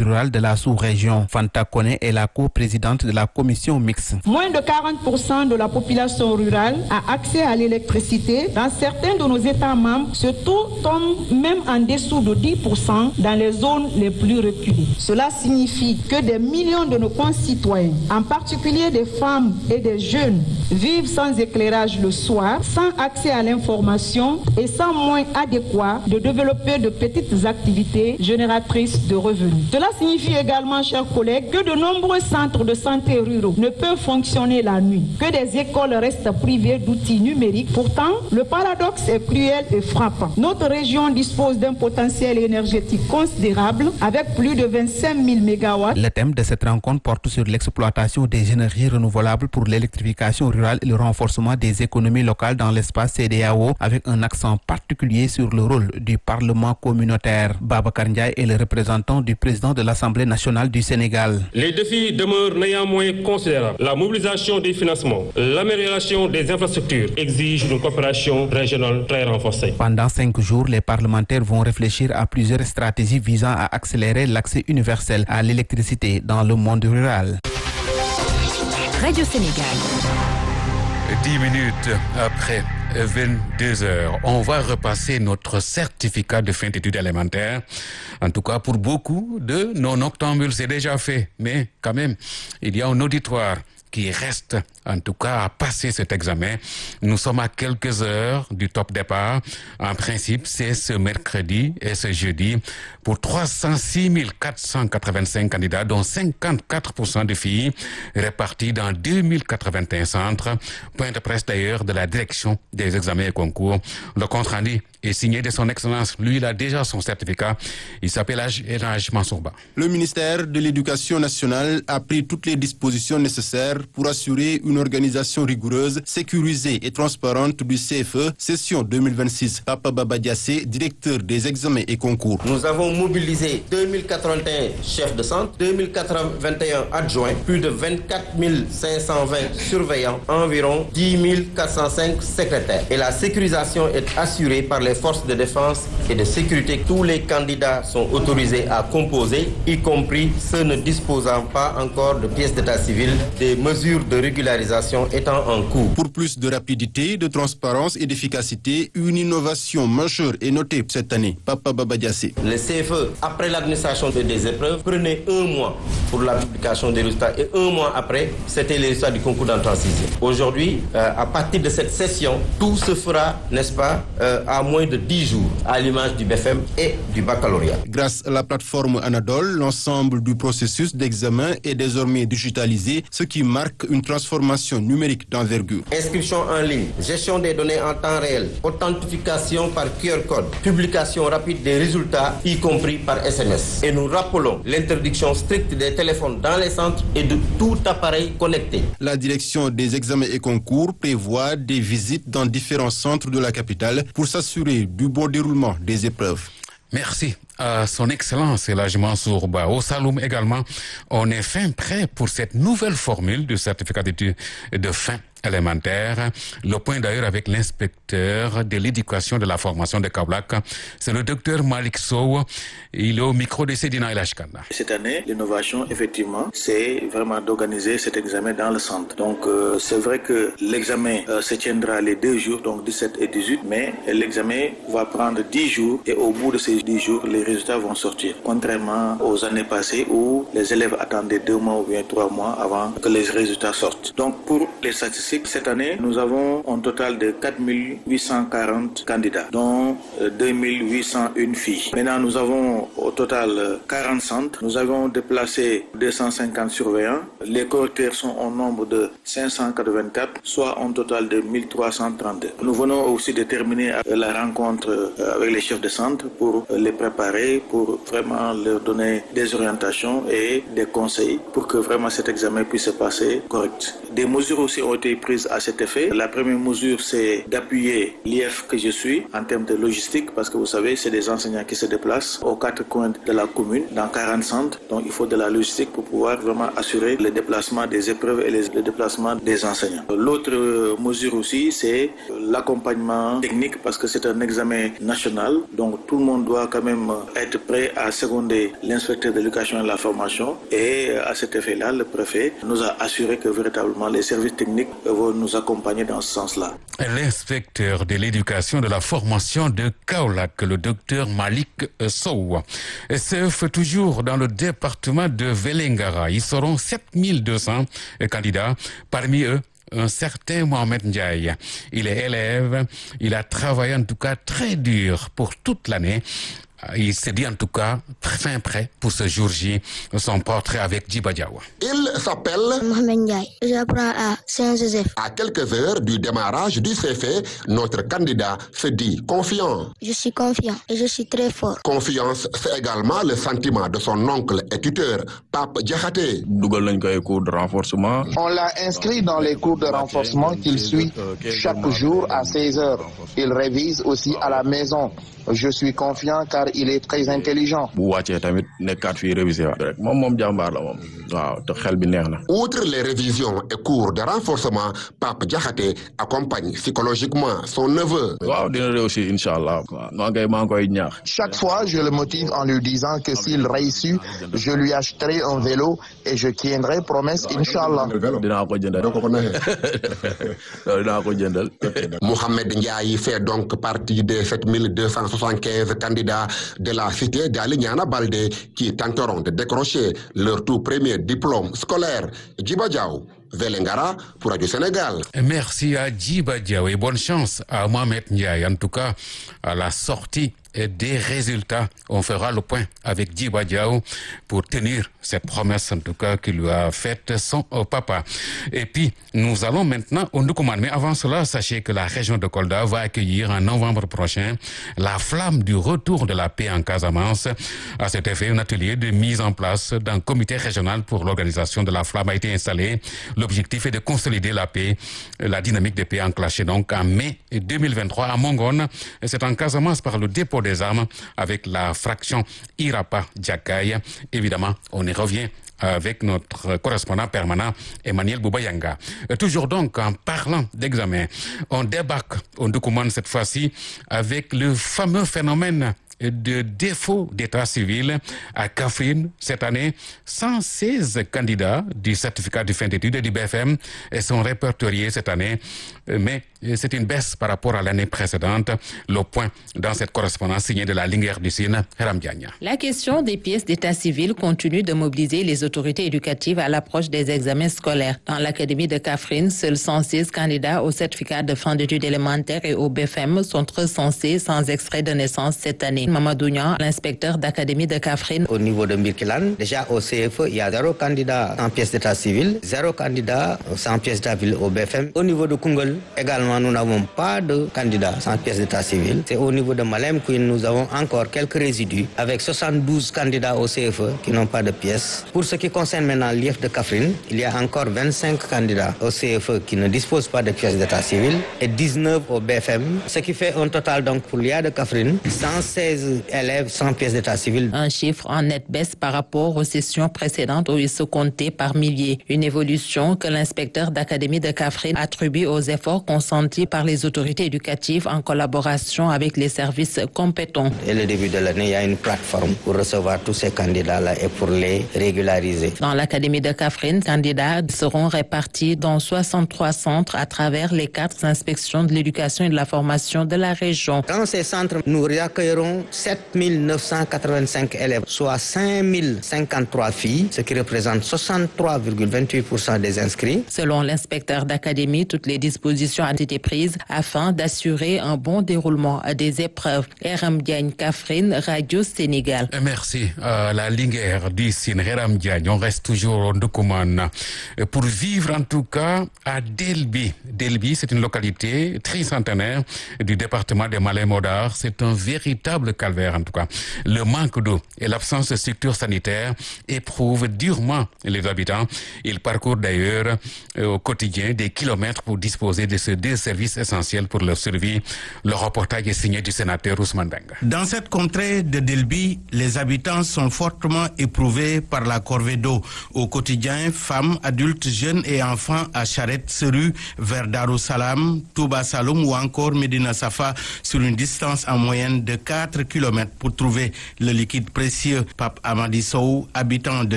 rurales de la sous-région. Fanta Kone est la coprésidente de la commission mixte. Moins de 40% de la population rurale a accès à l'électricité. Dans certains de nos États membres, ce taux tombe même en dessous de 10% dans les zones les plus reculées. Cela signifie que des millions de nos concitoyens, en particulier des femmes et des jeunes, vivent sans éclairage le soir, sans accès à l'information et sans moyens adéquats de développer de petites activités génératrices de revenus. Cela signifie également, chers collègues, que de nombreux centres de santé ruraux ne peuvent fonctionner la nuit, que des écoles restent privées d'outils numériques. Pourtant, le paradoxe est cruel et frappant. Notre région dispose d'un potentiel énergétique considérable avec plus de 25 000 mégawatts. Le thème de cette rencontre porte sur l'exploitation des énergies renouvelables pour l'électrification rurale et le renforcement des économies locales dans l'espace CEDEAO avec un accent particulier sur le rôle du Parlement communautaire. Babacar Ndiaye est le représentant du président de l'Assemblée nationale du Sénégal. Les défis demeurent néanmoins considérables. La mobilisation des financements, l'amélioration des infrastructures exigent une coopération régionale très renforcée. Pendant 5 jours, les parlementaires vont réfléchir à plusieurs stratégies visant à accélérer l'accès universel à l'électricité dans le monde rural. Radio Sénégal. 10 minutes après 22 heures, on va repasser notre certificat de fin d'études élémentaires. En tout cas, pour beaucoup de nos noctambules, c'est déjà fait. Mais quand même, il y a un auditoire qui reste, en tout cas, à passer cet examen. Nous sommes à quelques heures du top départ. En principe, c'est ce mercredi et ce jeudi pour 306 485 candidats, dont 54% de filles, réparties dans 2081 centres. Point de presse d'ailleurs de la direction des examens et concours. Le compte rendu est signé de son excellence. Lui, il a déjà son certificat. Il s'appelle Elhadji Mansour Ba. Le ministère de l'Éducation nationale a pris toutes les dispositions nécessaires pour assurer une organisation rigoureuse, sécurisée et transparente du CFE session 2026. Papa Baba Diassé, directeur des examens et concours. Nous avons mobilisé 2081 chefs de centre, 2081 adjoints, plus de 24 520 surveillants, environ 10 405 secrétaires. Et la sécurisation est assurée par les forces de défense et de sécurité. Tous les candidats sont autorisés à composer, y compris ceux ne disposant pas encore de pièces d'état civil, des mesures de régularisation étant en cours. Pour plus de rapidité, de transparence et d'efficacité, une innovation majeure est notée cette année. Papa Baba Diassé. Le CFE, après l'administration des épreuves, prenait 1 mois pour la publication des résultats et 1 mois après, c'était les résultats du concours d'entrée en sixième. Aujourd'hui, à partir de cette session, tout se fera, n'est-ce pas, à moins de 10 jours, à l'image du BFM et du baccalauréat. Grâce à la plateforme Anadol, l'ensemble du processus d'examen est désormais digitalisé, ce qui marque une transformation numérique d'envergure. Inscription en ligne, gestion des données en temps réel, authentification par QR code, publication rapide des résultats, y compris par SMS. Et nous rappelons l'interdiction stricte des téléphones dans les centres et de tout appareil connecté. La direction des examens et concours prévoit des visites dans différents centres de la capitale pour s'assurer du bon déroulement des épreuves. Merci à son excellence Elhadji Mansour Ba. Au Saloum également, on est fin prêt pour cette nouvelle formule de certificat d'études de fin élémentaire. Le point d'ailleurs avec l'inspecteur de l'éducation de la formation de Kaolack, c'est le docteur Malik Sow. Il est au micro de Seydina El Hadji Kanda. Cette année, l'innovation, effectivement, c'est vraiment d'organiser cet examen dans le centre. Donc, c'est vrai que l'examen se tiendra les 2 jours, donc 17 et 18, mais l'examen va prendre 10 jours et au bout de ces 10 jours, les résultats vont sortir. Contrairement aux années passées où les élèves attendaient 2 mois ou bien 3 mois avant que les résultats sortent. Donc, pour les statistiques, cette année, nous avons un total de 4 840 candidats, dont 2 801 filles. Maintenant, nous avons au total 40 centres. Nous avons déplacé 250 surveillants. Les correcteurs sont au nombre de 584, soit un total de 1332. Nous venons aussi de terminer la rencontre avec les chefs de centre pour les préparer, pour vraiment leur donner des orientations et des conseils pour que vraiment cet examen puisse se passer correct. Des mesures aussi ont été prises à cet effet. La première mesure, c'est d'appuyer l'IF que je suis en termes de logistique, parce que vous savez, c'est des enseignants qui se déplacent aux 4 coins de la commune, dans 40 centres. Donc, il faut de la logistique pour pouvoir vraiment assurer le déplacement des épreuves et le déplacement des enseignants. L'autre mesure aussi, c'est l'accompagnement technique parce que c'est un examen national. Donc tout le monde doit quand même être prêt à seconder l'inspecteur de l'éducation et de la formation. Et à cet effet-là, le préfet nous a assuré que véritablement les services techniques vont nous accompagner dans ce sens-là. L'inspecteur de l'éducation et de la formation de Kaolack, le docteur Malik Sow. CEF toujours dans le département de Vélingara. Ils seront 7200 candidats. Parmi eux, un certain Mohamed Ndiaye. Il est élève, il a travaillé en tout cas très dur pour toute l'année. Il s'est dit en tout cas fin prêt pour ce jour J, son portrait avec Djiba Diawa. Il s'appelle Mohamed Ndiaye. J'apprends à Saint-Joseph. À quelques heures du démarrage du CFE, notre candidat se dit confiant. Je suis confiant et je suis très fort. Confiance, c'est également le sentiment de son oncle et tuteur, Pape Diakhaté. On l'a inscrit dans les cours de renforcement qu'il suit chaque jour à 16 heures. Il révise aussi à la maison. Je suis confiant car il est très intelligent. Outre les révisions et cours de renforcement, Pape Diakhaté accompagne psychologiquement son neveu. Chaque fois, je le motive en lui disant que s'il réussit, je lui achèterai un vélo et je tiendrai promesse, Inch'Allah. Mohamed Ndiaye fait donc partie des 7275 candidats de la cité d'Alignana Baldé qui tenteront de décrocher leur tout premier diplôme scolaire. Djiba Diaw, Vélingara pour Radio Sénégal. Merci à Djiba Diaw et bonne chance à Mohamed Ndiaye. En tout cas, à la sortie des résultats, on fera le point avec Djiba Diaw pour tenir cette promesse, en tout cas, qu'il lui a faite son papa. Et puis, nous allons maintenant au Ndoukoumane. Mais avant cela, sachez que la région de Kolda va accueillir en novembre prochain la flamme du retour de la paix en Casamance. À cet effet, un atelier de mise en place d'un comité régional pour l'organisation de la flamme a été installé. L'objectif est de consolider la paix, la dynamique de paix enclenchée donc en mai 2023 à Mongone. C'est en Casamance par le dépôt des armes avec la fraction Irapa Djakaï. Évidemment, on y revient avec notre correspondant permanent Emmanuel Boubayanga. Toujours donc en parlant d'examen, on débarque au Ndoukoumane cette fois-ci avec le fameux phénomène de défaut d'état civil à Kaffrine. Cette année, 116 candidats du certificat de fin d'études du BFM sont répertoriés cette année, mais c'est une baisse par rapport à l'année précédente. Le point dans cette correspondance signée de la Linguère du Sine, Heram Diagne. La question des pièces d'état civil continue de mobiliser les autorités éducatives à l'approche des examens scolaires. Dans l'académie de Kaffrine, seuls 106 candidats au certificat de fin d'études élémentaires et au BFM sont recensés sans extrait de naissance cette année. Mamadou Niang, l'inspecteur d'académie de Kaffrine. Au niveau de Mbirkilan, déjà au CFE, il y a 0 candidat sans pièce d'état civil, 0 candidat sans pièce d'état civil au BFM. Au niveau de Koungheul, également, nous n'avons pas de candidat sans pièce d'état civil. C'est au niveau de Malem que nous avons encore quelques résidus avec 72 candidats au CFE qui n'ont pas de pièce. Pour ce qui concerne maintenant l'IF de Kaffrine, il y a encore 25 candidats au CFE qui ne disposent pas de pièce d'état civil et 19 au BFM, ce qui fait un total donc pour l'IA de Kaffrine, 116 élèves sans pièce d'état civil. Un chiffre en nette baisse par rapport aux sessions précédentes où ils se comptaient par milliers. Une évolution que l'inspecteur d'académie de Kaffrine attribue aux efforts consentis par les autorités éducatives en collaboration avec les services compétents. Dès le début de l'année, il y a une plateforme pour recevoir tous ces candidats-là et pour les régulariser. Dans l'académie de Kaffrine, candidats seront répartis dans 63 centres à travers les 4 inspections de l'éducation et de la formation de la région. Dans ces centres, nous accueillerons 7 985 élèves, soit 5 053 filles, ce qui représente 63,28% des inscrits. Selon l'inspecteur d'académie, toutes les dispositions ont été prises afin d'assurer un bon déroulement des épreuves. Heram Diagne, Kaffrine, Radio Sénégal. Merci à la Linguère du Sine, Heram Diagne. On reste toujours au Ndoukoumane pour vivre en tout cas à Delbi. Delbi, c'est une localité tricentenaire du département de Malem Hodar. C'est un véritable calvaire en tout cas. Le manque d'eau et l'absence de structures sanitaires éprouvent durement les habitants. Ils parcourent d'ailleurs au quotidien des kilomètres pour disposer de ces deux services essentiels pour leur survie. Le reportage est signé du sénateur Ousmane Benga. Dans cette contrée de Delbi, les habitants sont fortement éprouvés par la corvée d'eau. Au quotidien, femmes, adultes, jeunes et enfants à charrette se ruent vers Darussalam, Touba Saloum ou encore Medina Safa sur une distance en moyenne de 4 km pour trouver le liquide précieux. Pape Amadi Sow, habitant de